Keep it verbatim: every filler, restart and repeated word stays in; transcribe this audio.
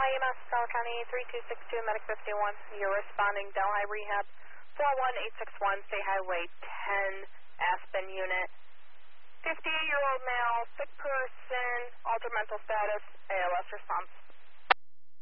E M S, South County three two six two, Medic fifty-one. You're responding, Delhi Rehab, four one eight six one, State Highway ten, Aspen Unit. fifty-eight-year-old male, sick person, altered mental status, A L S response.